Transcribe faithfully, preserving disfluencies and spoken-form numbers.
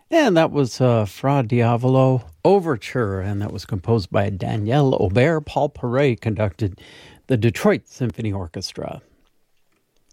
And that was uh, Fra Diavolo Overture, and that was composed by Danielle Aubert. Paul Paray conducted the Detroit Symphony Orchestra.